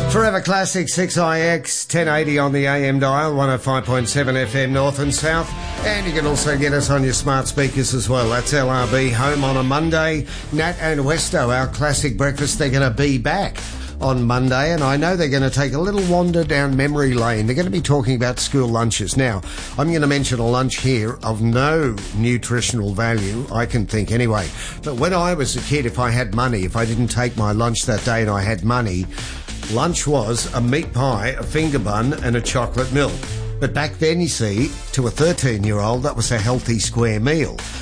Forever Classic 6IX 1080 on the AM dial, 105.7 FM North and South, and you can also get us on your smart speakers as well. That's LRB home on a Monday. Nat and Westo, our classic breakfast, they're going to be back on Monday, and I know they're going to take a little wander down memory lane. They're going to be talking about school lunches. Now, I'm going to mention a lunch here of no nutritional value, I can think anyway. But when I was a kid, if I had money, if I didn't take my lunch that day and I had money, lunch was a meat pie, a finger bun and a chocolate milk. But back then, you see, to a 13-year-old, that was a healthy square meal.